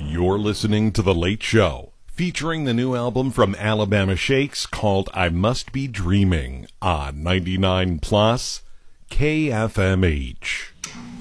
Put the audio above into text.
You're listening to The Late Show, featuring the new album from Alabama Shakes called I Must Be Dreaming on 99 Plus KFMH.